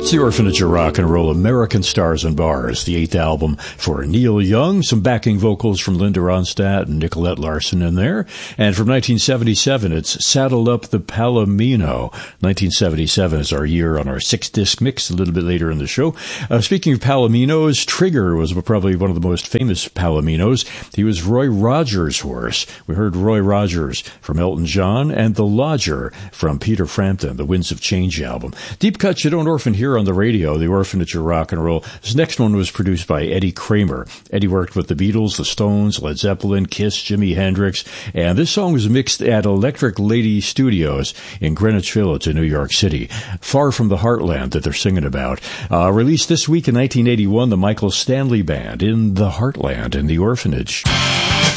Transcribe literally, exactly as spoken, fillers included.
It's the Orphanage of Rock and Roll, American Stars and Bars, the eighth album for Neil Young. Some backing vocals from Linda Ronstadt and Nicolette Larson in there. And from nineteen seventy-seven, it's Saddle Up the Palomino. nineteen seventy-seven is our year on our six-disc mix, a little bit later in the show. Uh, speaking of Palominos, Trigger was probably one of the most famous Palominos. He was Roy Rogers' horse. We heard Roy Rogers from Elton John and The Lodger from Peter Frampton, the Winds of Change album. Deep cuts you don't orphan here on the radio, the Orphanage of Rock and Roll. This next one was produced by Eddie Kramer. Eddie worked with the Beatles, the Stones, Led Zeppelin, Kiss, Jimi Hendrix, and this song was mixed at Electric Lady Studios in Greenwich Village in New York City, far from the heartland that they're singing about. Uh, released this week in nineteen eighty-one, the Michael Stanley Band in the Heartland in the Orphanage.